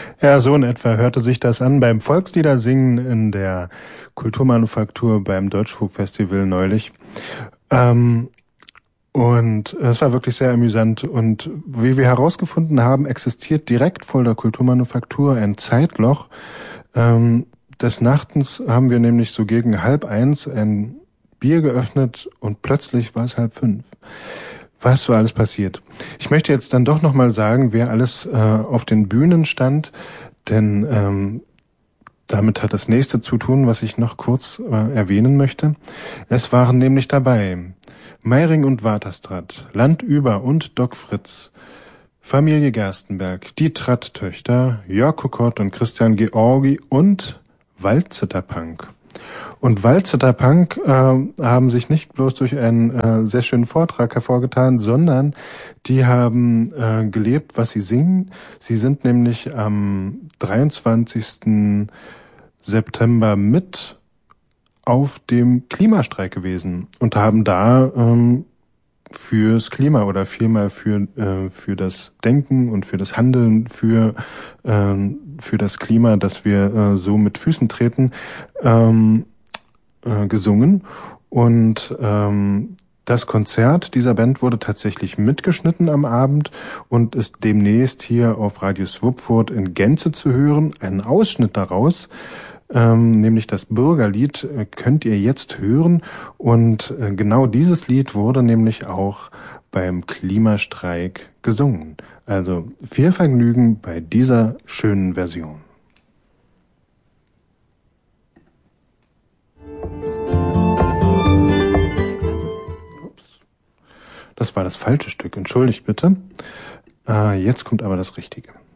Ja, so in etwa hörte sich das an beim Volksliedersingen in der Kulturmanufaktur beim Deutschfolkfestival neulich. Ähm, und es war wirklich sehr amüsant. Und wie wir herausgefunden haben, existiert direkt vor der Kulturmanufaktur ein Zeitloch. Des Nachtens haben wir nämlich so gegen 12:30 ein Bier geöffnet und plötzlich war es 4:30. Was so alles passiert. Ich möchte jetzt dann doch nochmal sagen, wer alles auf den Bühnen stand, denn damit hat das nächste zu tun, was ich noch kurz erwähnen möchte. Es waren nämlich dabei Meiring und Waterstraat, Landüber und Doc Fritz, Familie Gerstenberg, die Tratt-Töchter, Jörg Kokott und Christian Georgi und Waldzitterpunk. Und Waldzitterpunk haben sich nicht bloß durch einen sehr schönen Vortrag hervorgetan, sondern die haben gelebt, was sie singen. Sie sind nämlich am 23. September mit auf dem Klimastreik gewesen und haben da fürs Klima oder vielmehr für das Denken und für das Handeln für das Klima, dass wir so mit Füßen treten, gesungen. Und das Konzert dieser Band wurde tatsächlich mitgeschnitten am Abend und ist demnächst hier auf Radio Swupfurt in Gänze zu hören. Ein Ausschnitt daraus, nämlich das Bürgerlied, könnt ihr jetzt hören. Und genau dieses Lied wurde nämlich auch beim Klimastreik gesungen. Also viel Vergnügen bei dieser schönen Version. Das war das falsche Stück, entschuldigt bitte. Jetzt kommt aber das Richtige.